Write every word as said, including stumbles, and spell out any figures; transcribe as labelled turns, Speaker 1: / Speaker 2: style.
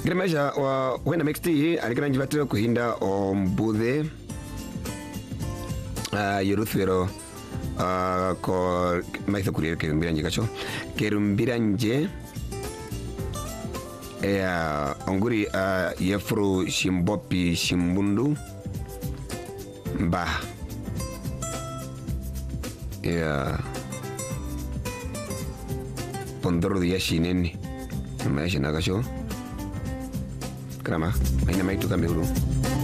Speaker 1: Gremesha wa wena mexti alikana njivatira kuhinda o mbuthe uh, yoruthwero uh, ko maitha kuria kerumbira nje kacho kerumbira nje ya onguri uh, yefuru shimbopi shimbundu mba ya pondoro ya shineni maisha nakacho Krama, maina maitu kami uru.